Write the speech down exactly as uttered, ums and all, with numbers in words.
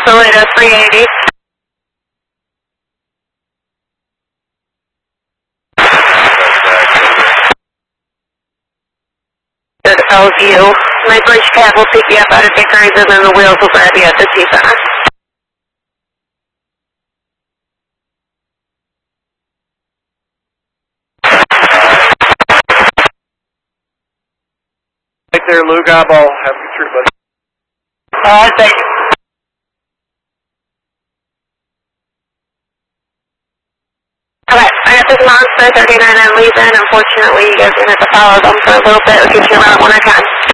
Toledo three eighty. Good L U. My bridge cab will pick you up out of Hickories and then the wheels will grab you at the T-center. Right there, Luke. Eyeball. Have a good trip, buddy. All right, thank you. Okay, I got this Monster thirty-nine on leaving. Unfortunately, you guys are going to have to follow them for a little bit. It'll get you around one or ten.